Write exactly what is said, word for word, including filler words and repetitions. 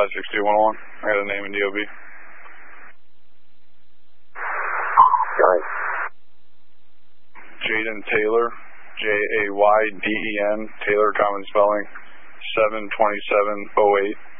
five six two one one. I got a name in D O B. Go ahead. Jaden Taylor, J A Y D E N, Taylor, common spelling, seven twenty-seven oh eight.